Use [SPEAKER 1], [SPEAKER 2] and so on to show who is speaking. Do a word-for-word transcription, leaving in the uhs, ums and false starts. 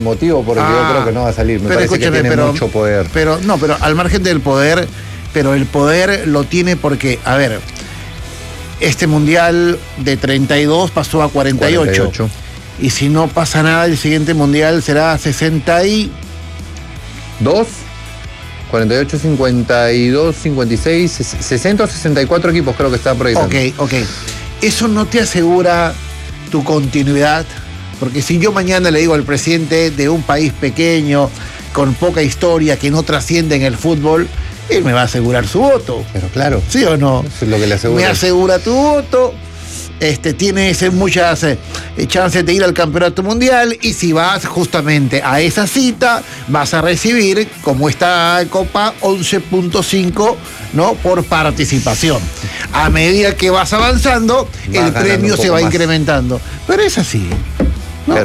[SPEAKER 1] motivo porque
[SPEAKER 2] Ah,
[SPEAKER 1] yo creo que no va a salir. Me
[SPEAKER 2] pero
[SPEAKER 1] parece que
[SPEAKER 2] escúchame,
[SPEAKER 1] tiene
[SPEAKER 2] pero-
[SPEAKER 1] mucho poder.
[SPEAKER 2] Pero no, pero al margen del poder, pero el poder lo tiene porque, a ver, este mundial de treinta y dos pasó a cuarenta y ocho.
[SPEAKER 1] cuarenta y ocho.
[SPEAKER 2] Y si no pasa nada, el siguiente mundial será sesenta y...
[SPEAKER 1] ¿Dos? cuarenta y ocho, cincuenta y dos, cincuenta y seis, sesenta o sesenta y cuatro equipos creo que está proyectando.
[SPEAKER 2] Ok, ok. ¿Eso no te asegura tu continuidad? Porque si yo mañana le digo al presidente de un país pequeño, con poca historia, que no trasciende en el fútbol, él me va a asegurar su voto.
[SPEAKER 1] Pero claro,
[SPEAKER 2] ¿Sí o no?
[SPEAKER 1] eso es lo que le asegura.
[SPEAKER 2] Me asegura tu voto. Este, tienes eh, muchas eh, chances de ir al campeonato mundial, y si vas justamente a esa cita vas a recibir, como esta Copa, once punto cinco, ¿no?, por participación. A medida que vas avanzando,
[SPEAKER 1] Va
[SPEAKER 2] el
[SPEAKER 1] ganando
[SPEAKER 2] premio
[SPEAKER 1] un
[SPEAKER 2] se
[SPEAKER 1] poco
[SPEAKER 2] va
[SPEAKER 1] más.
[SPEAKER 2] incrementando. Pero es así.